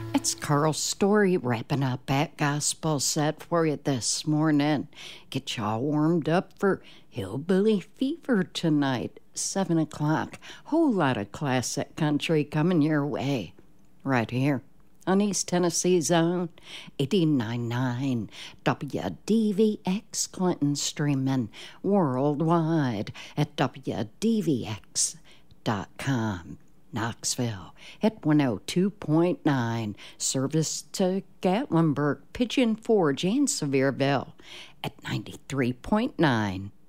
It's Carl Story wrapping up that gospel set for you this morning. Get y'all warmed up for Hillbilly Fever tonight, 7 o'clock. Whole lot of classic country coming your way. Right here on East Tennessee's own 89.9 WDVX Clinton, streaming worldwide at WDVX.com. Knoxville at 102.9, service to Gatlinburg, Pigeon Forge, and Sevierville at 93.9.